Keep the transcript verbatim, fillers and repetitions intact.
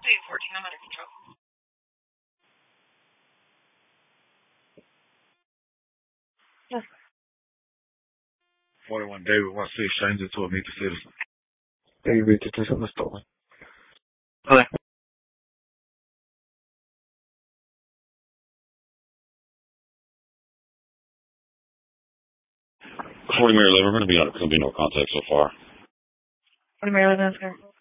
two fourteen, I'm under control. Yes. forty-one David wants to see strangers to a meet the citizen. David, c'è something stolen. Okay. forty Mary Lee, we're going to be under, going to be no contact so far. forty Maryland, Oscar.